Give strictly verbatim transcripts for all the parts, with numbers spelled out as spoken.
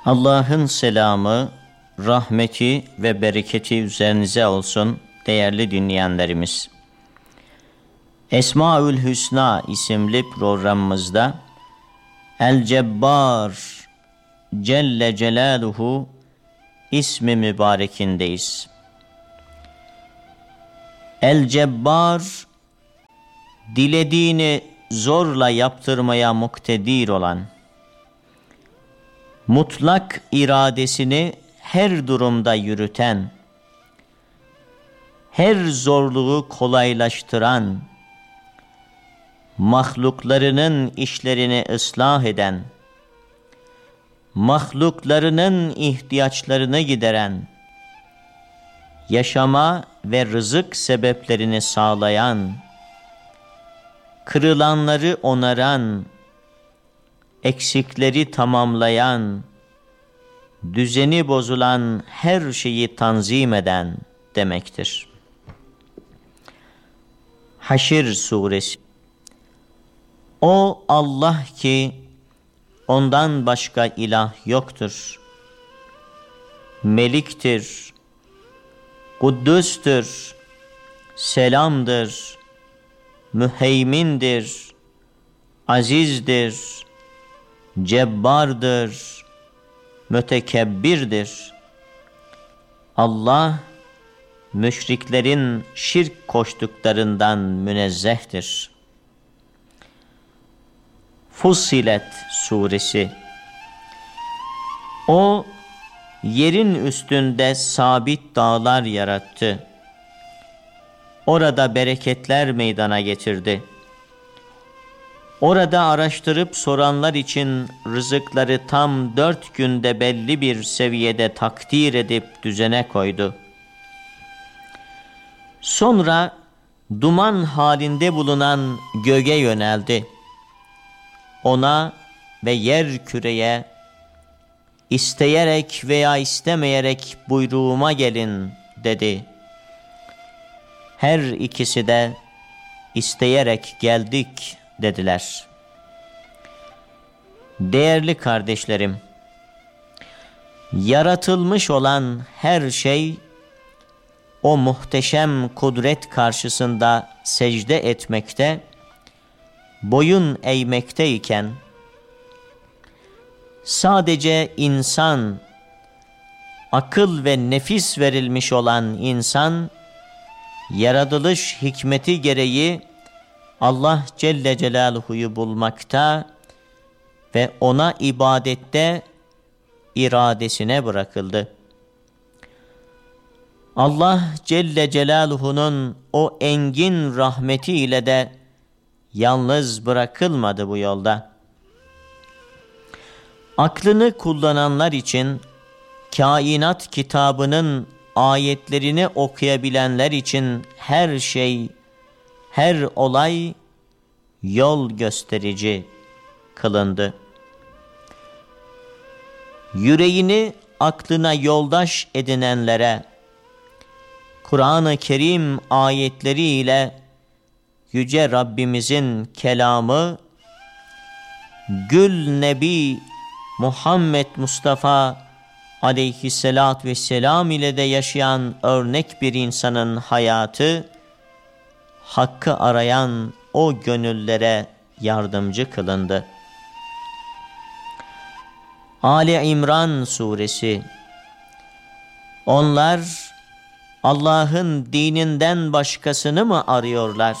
Allah'ın selamı, rahmeti ve bereketi üzerinize olsun değerli dinleyenlerimiz. Esmaül Hüsna isimli programımızda El Cebbar Celle Celaluhu ismi mübarekindeyiz. El Cebbar, dilediğini zorla yaptırmaya muktedir olan, mutlak iradesini her durumda yürüten, her zorluğu kolaylaştıran, mahluklarının işlerini ıslah eden, mahluklarının ihtiyaçlarını gideren, yaşama ve rızık sebeplerini sağlayan, kırılanları onaran, eksikleri tamamlayan, düzeni bozulan her şeyi tanzim eden demektir. Haşr Suresi. O Allah ki ondan başka ilah yoktur. Meliktir, Kuddüstür, Selamdır, Müheymindir, Azizdir, Cebbardır, Mütekebbirdir. Allah, müşriklerin şirk koştuklarından münezzehtir. Fussilet Suresi. O, yerin üstünde sabit dağlar yarattı. Orada bereketler meydana getirdi. Orada araştırıp soranlar için rızıkları tam dört günde belli bir seviyede takdir edip düzene koydu. Sonra duman halinde bulunan göğe yöneldi. Ona ve yer küreye, isteyerek veya istemeyerek buyruğuma gelin dedi. Her ikisi de isteyerek geldik dediler. Değerli kardeşlerim, yaratılmış olan her şey o muhteşem kudret karşısında secde etmekte, boyun eğmekteyken, sadece insan, akıl ve nefis verilmiş olan insan, yaratılış hikmeti gereği Allah Celle Celaluhu'yu bulmakta ve ona ibadette iradesine bırakıldı. Allah Celle Celaluhu'nun o engin rahmetiyle de yalnız bırakılmadı bu yolda. Aklını kullananlar için, kainat kitabının ayetlerini okuyabilenler için her şey, her olay yol gösterici kılındı. Yüreğini aklına yoldaş edinenlere, Kur'an-ı Kerim ayetleriyle Yüce Rabbimizin kelamı, Gül Nebi Muhammed Mustafa aleyhissalatü vesselam ile de yaşayan örnek bir insanın hayatı, hakkı arayan o gönüllere yardımcı kılındı. Ali İmran Suresi. Onlar Allah'ın dininden başkasını mı arıyorlar?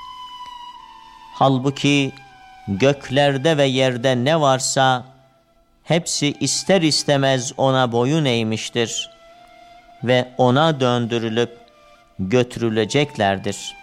Halbuki göklerde ve yerde ne varsa hepsi ister istemez ona boyun eğmiştir ve ona döndürülüp götürüleceklerdir.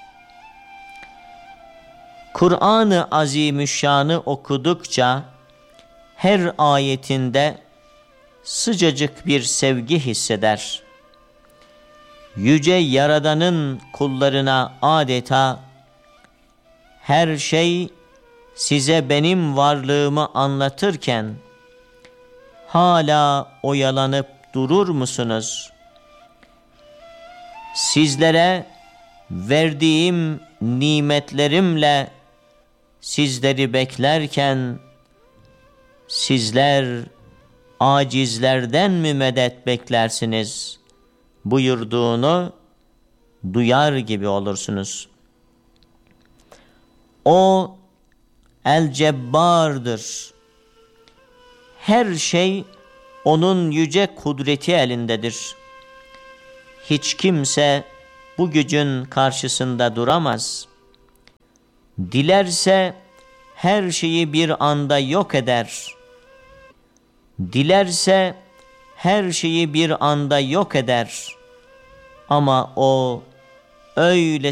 Kur'an-ı Azimüşşan'ı okudukça her ayetinde sıcacık bir sevgi hisseder. Yüce Yaradan'ın kullarına adeta her şey size benim varlığımı anlatırken hala oyalanıp durur musunuz? Sizlere verdiğim nimetlerimle sizleri beklerken sizler acizlerden mi medet beklersiniz buyurduğunu duyar gibi olursunuz. O El-Cebbar'dır. Her şey onun yüce kudreti elindedir. Hiç kimse bu gücün karşısında duramaz. Dilerse her şeyi bir anda yok eder. Dilerse her şeyi bir anda yok eder. Ama o öyle